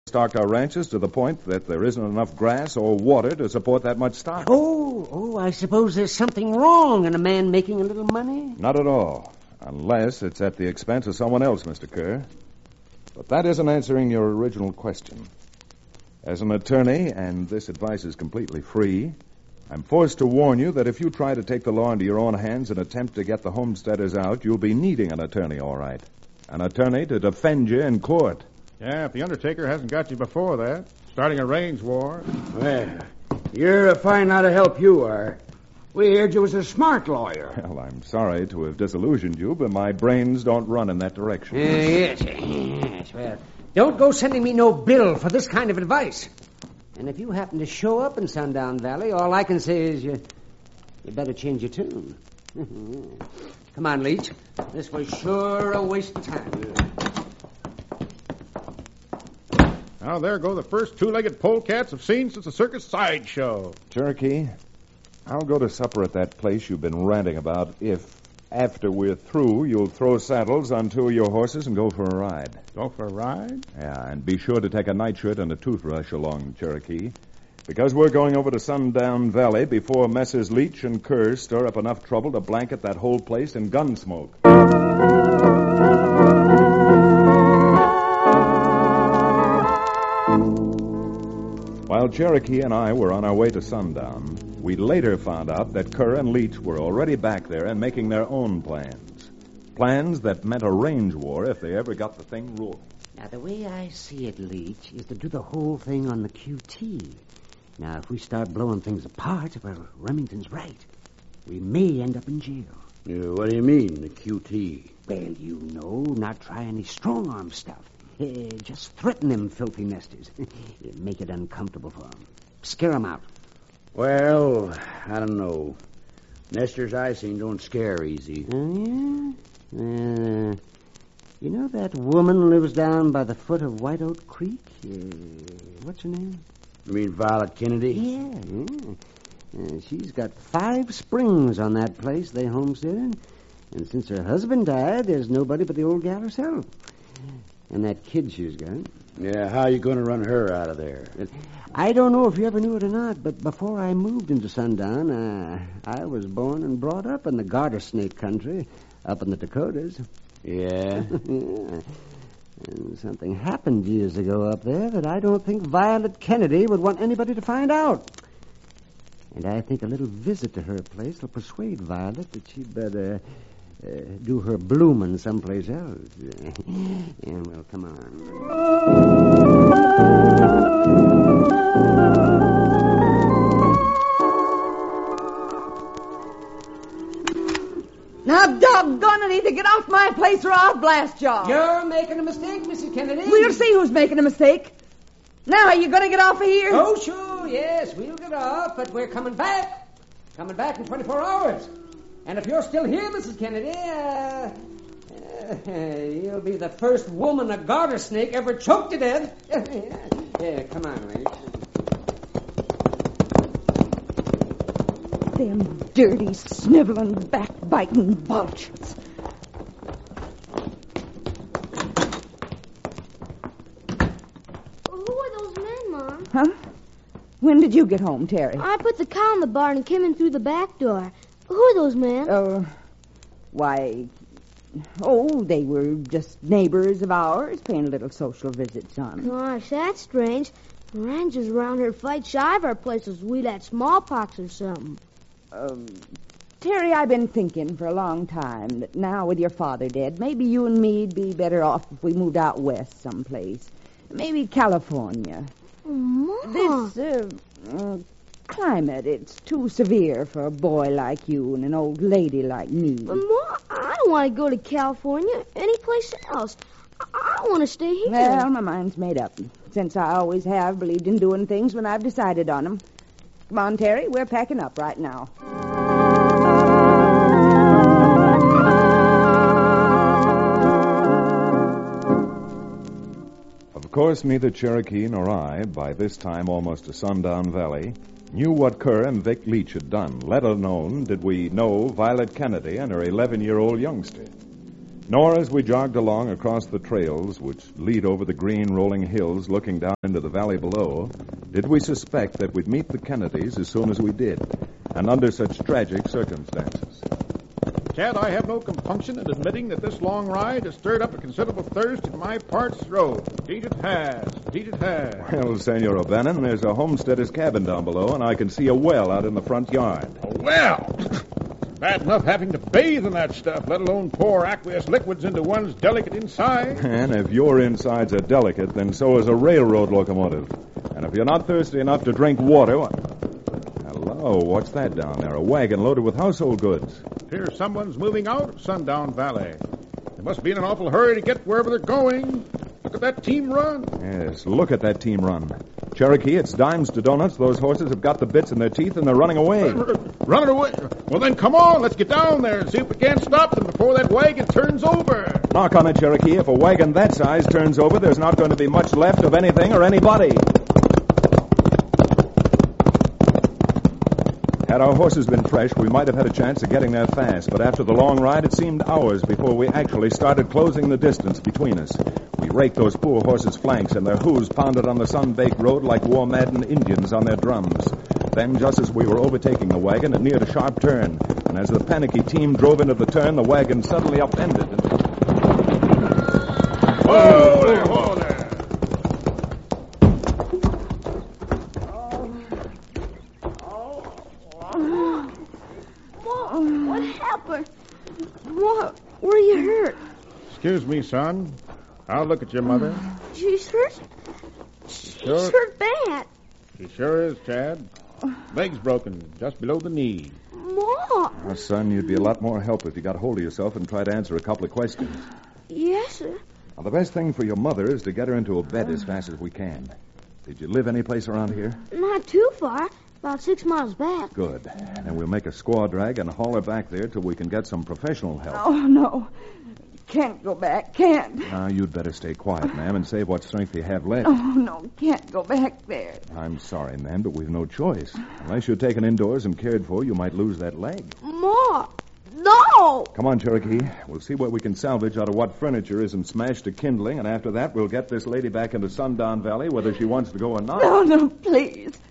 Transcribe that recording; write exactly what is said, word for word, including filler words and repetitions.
stocked our ranches to the point that there isn't enough grass or water to support that much stock. Oh, oh, I suppose there's something wrong in a man making a little money? Not at all, unless it's at the expense of someone else, Mister Kerr. But that isn't answering your original question. As an attorney, and this advice is completely free, I'm forced to warn you that if you try to take the law into your own hands and attempt to get the homesteaders out, you'll be needing an attorney, all right. An attorney to defend you in court. Yeah, if the Undertaker hasn't got you before that, starting a range war. Well, you're a fine lot of help you are. We heard you was a smart lawyer. Well, I'm sorry to have disillusioned you, but my brains don't run in that direction. Uh, yes, yes, well, don't go sending me no bill for this kind of advice. And if you happen to show up in Sundown Valley, all I can say is you, you better change your tune. Come on, Leach. This was sure a waste of time. Now, there go the first two-legged polecats I've seen since the circus sideshow. Cherokee, I'll go to supper at that place you've been ranting about if, after we're through, you'll throw saddles on two of your horses and go for a ride. Go for a ride? Yeah, and be sure to take a nightshirt and a toothbrush along, Cherokee, because we're going over to Sundown Valley before Messrs. Leach and Kerr stir up enough trouble to blanket that whole place in gun smoke. While Cherokee and I were on our way to Sundown, we later found out that Kerr and Leach were already back there and making their own plans. Plans that meant a range war if they ever got the thing rolling. Now, the way I see it, Leach, is to do the whole thing on the Q T. Now, if we start blowing things apart, well, Remington's right. We may end up in jail. Uh, what do you mean, the Q T? Well, you know, not try any strong-arm stuff. Uh, just threaten them filthy nesters. Make it uncomfortable for them. Scare them out. Well, I don't know. Nesters I seen don't scare easy. Oh, yeah? Uh, you know that woman lives down by the foot of White Oak Creek? Uh, what's her name? You mean Violet Kennedy? Yeah, yeah. Uh, she's got five springs on that place they homesteaded. And since her husband died, there's nobody but the old gal herself. And that kid she's got. Yeah, how you going to run her out of there? I don't know if you ever knew it or not, but before I moved into Sundown, uh, I was born and brought up in the garter snake country up in the Dakotas. Yeah? Yeah. And something happened years ago up there that I don't think Violet Kennedy would want anybody to find out. And I think a little visit to her place will persuade Violet that she'd better uh, do her blooming someplace else. Yeah, well, come on. Now, doggone it, I need to get off my place or I'll blast y'all. You're making a mistake, Missus Kennedy. We'll see who's making a mistake. Now, are you going to get off of here? Oh, sure, yes, we'll get off, but we're coming back. Coming back in twenty-four hours. And if you're still here, Missus Kennedy, uh, uh, you'll be the first woman a garter snake ever choked to death. Yeah, come on, lady. Them dirty, sniveling, backbiting vultures. Who are those men, Mom? Huh? When did you get home, Terry? I put the cow in the barn and came in through the back door. Who are those men? Oh, why, oh, they were just neighbors of ours, paying a little social visit, son. Gosh, that's strange. The rangers around here fight shy of our places. We'd had smallpox or something. Um, Terry, I've been thinking for a long time that now with your father dead, maybe you and me'd be better off if we moved out west someplace. Maybe California. Oh, Mom. This uh, uh, climate, it's too severe for a boy like you and an old lady like me. But, Mom, I don't want to go to California. Any place else. I, I want to stay here. Well, my mind's made up. Since I always have believed in doing things when I've decided on them. Come on, Terry, we're packing up right now. Of course, neither Cherokee nor I, by this time almost to Sundown Valley, knew what Kerr and Vic Leach had done, let alone did we know Violet Kennedy and her eleven-year-old youngster. Nor as we jogged along across the trails which lead over the green rolling hills looking down into the valley below, did we suspect that we'd meet the Kennedys as soon as we did, and under such tragic circumstances. Chad, I have no compunction in admitting that this long ride has stirred up a considerable thirst in my parched throat. Indeed it has. Indeed it has. Well, Senor O'Bannon, there's a homesteader's cabin down below, and I can see a well out in the front yard. A well? Bad enough having to bathe in that stuff, let alone pour aqueous liquids into one's delicate inside. And if your insides are delicate, then so is a railroad locomotive. And if you're not thirsty enough to drink water... Well, hello, what's that down there? A wagon loaded with household goods. Appears someone's moving out of Sundown Valley. They must be in an awful hurry to get wherever they're going. Look at that team run. Yes, look at that team run. Cherokee, it's dimes to donuts. Those horses have got the bits in their teeth and they're running away. Running away? Well, then come on. Let's get down there and see if we can't stop them before that wagon turns over. Knock on it, Cherokee. If a wagon that size turns over, there's not going to be much left of anything or anybody. Had our horses been fresh, we might have had a chance of getting there fast, but after the long ride, it seemed hours before we actually started closing the distance between us. We raked those poor horses' flanks, and their hooves pounded on the sun-baked road like war-maddened Indians on their drums. Then, just as we were overtaking the wagon, it neared a sharp turn, and as the panicky team drove into the turn, the wagon suddenly upended. And... Whoa there, whoa there! What happened? What? Where you hurt? Excuse me, son. I'll look at your mother. She's hurt. She's Sure. hurt bad. She sure is, Chad. Leg's broken, just below the knee. Ma. Oh, son, you'd be a lot more help if you got hold of yourself and tried to answer a couple of questions. Yes, sir. Now, the best thing for your mother is to get her into a bed as fast as we can. Did you live any place around here? Not too far. About six miles back. Good. And we'll make a squaw drag and haul her back there till we can get some professional help. Oh, no. Can't go back. Can't. Now, you'd better stay quiet, ma'am, and save what strength you have left. Oh, no. Can't go back there. I'm sorry, ma'am, but we've no choice. Unless you're taken indoors and cared for, you might lose that leg. Ma. No. Come on, Cherokee. We'll see what we can salvage out of what furniture isn't smashed to kindling, and after that, we'll get this lady back into Sundown Valley, whether she wants to go or not. No, no, please.